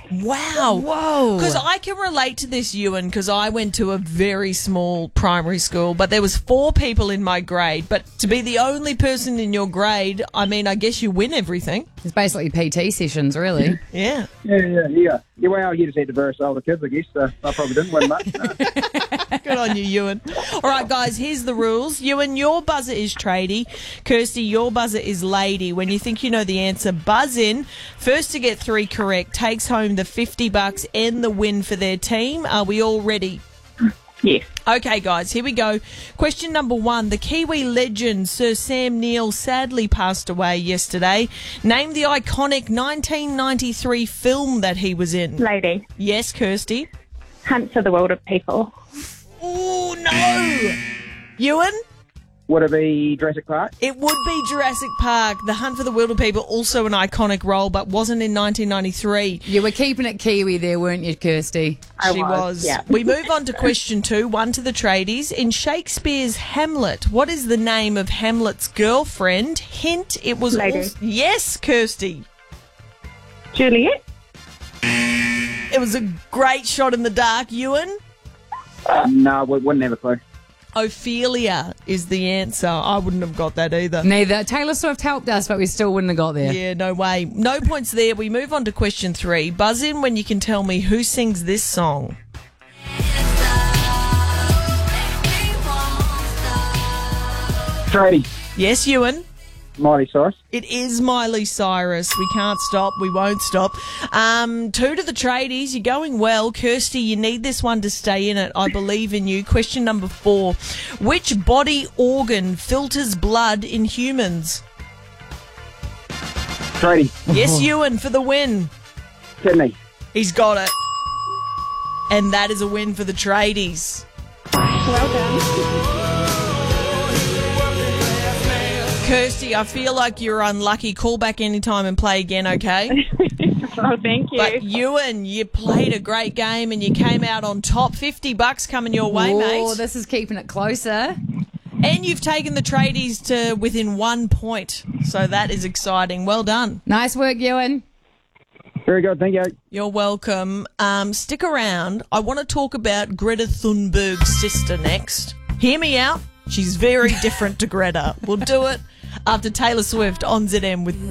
Wow. Whoa. Because I can relate to this, Ewan, because I went to a very small primary school, but there was 4 people in my grade. But to be the only person in your grade, I mean, I guess you win everything. It's basically PT sessions, really. Yeah. Yeah, well, you just had diverse older kids, I guess, so I probably didn't win much. Good on you, Ewan. All right, guys, here's the rules. Ewan, your buzzer is tradie. Kirsty, your buzzer is lady. When you think you know the answer, buzz in. First to get 3 correct takes home the $50 and the win for their team. Are we all ready? Yes. Okay, guys, here we go. Question number 1. The Kiwi legend Sir Sam Neill sadly passed away yesterday. Name the iconic 1993 film that he was in. Lady. Yes, Kirsty. Hunt for the Wilder People. Oh, no. Ewan? Would it be Jurassic Park? It would be Jurassic Park. The Hunt for the Wilder People, also an iconic role, but wasn't in 1993. You were keeping it Kiwi there, weren't you, Kirsty? She was. Yeah. We move on to question 2, one to the tradies. In Shakespeare's Hamlet, what is the name of Hamlet's girlfriend? Hint, it was... Lady. Yes, Kirsty. Juliet. It was a great shot in the dark. Ewan? No, we wouldn't have a clue. Ophelia is the answer. I wouldn't have got that either. Neither. Taylor Swift helped us, but we still wouldn't have got there. Yeah, no way. No points there. We move on to question 3. Buzz in when you can tell me who sings this song. Tradie, Yes, Ewan? Miley Cyrus. It is Miley Cyrus. We can't stop. We won't stop. 2 to the tradies. You're going well. Kirsty, you need this one to stay in it. I believe in you. Question number 4. Which body organ filters blood in humans? Tradie, Yes, Ewan, for the win. Kidney. He's got it. And that is a win for the tradies. Well done. Kirsty, I feel like you're unlucky. Call back anytime and play again, okay? Oh, thank you. But Ewan, you played a great game and you came out on top. $50 coming your way, Oh, mate. this is keeping it closer. And you've taken the tradies to within 1 point. So that is exciting. Well done. Nice work, Ewan. Very good, thank you. You're welcome. Stick around. I want to talk about Greta Thunberg's sister next. Hear me out. She's very different to Greta. We'll do it after Taylor Swift on ZM with